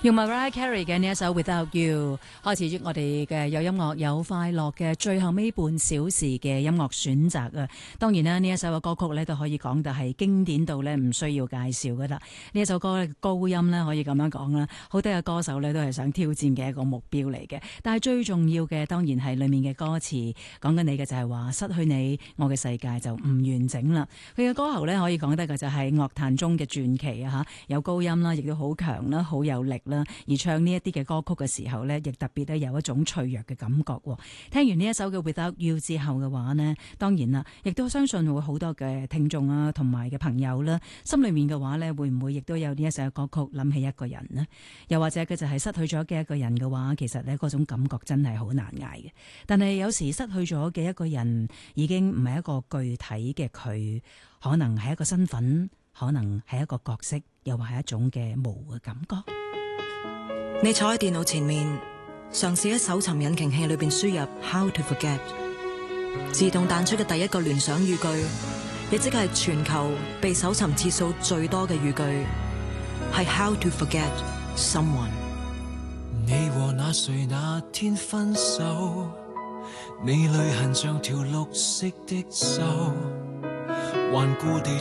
用 Mariah Carey 嘅呢一首 Without You 開始我哋嘅有音樂有快樂嘅最後尾半小時嘅音樂選擇啊！當然啦，呢一首嘅歌曲咧都可以講到係經典到咧唔需要介紹噶啦。呢一首歌嘅高音咧可以咁樣講啦，好多嘅歌手咧都係想挑戰嘅一個目標嚟嘅。但係最重要嘅當然係裡面嘅歌詞，講緊你嘅就係話失去你，我嘅世界就唔完整啦。佢嘅歌喉咧可以講得嘅就係樂壇中嘅傳奇啊！嚇，有高音啦，亦都好強啦，好有力啦。而唱呢一啲嘅歌曲嘅時候呢，亦特別咧有一種脆弱嘅感覺。聽完呢一首嘅 Without You 之後嘅話呢，當然啦，亦都相信會好多嘅聽眾啊，同埋嘅朋友啦，心裏面嘅話呢，會唔會亦都有呢一首歌曲諗起一個人呢？又或者佢就係失去咗嘅一個人嘅話，其實呢嗰種感覺真係好難捱嘅。但係有時失去咗嘅一個人，已經唔係一個具體嘅佢，可能係一個身份，可能係一個角色，又或係一種嘅模糊嘅感覺。 你坐喺電腦前面，嘗試喺搜尋引擎器裏邊輸入 How to Forget， 自動彈出嘅第一個聯想語句，亦即係全球被搜尋次數最多嘅語句，係 How to Forget Someone。 你和那誰那天分手，你淚痕像條綠色的銹，頑固地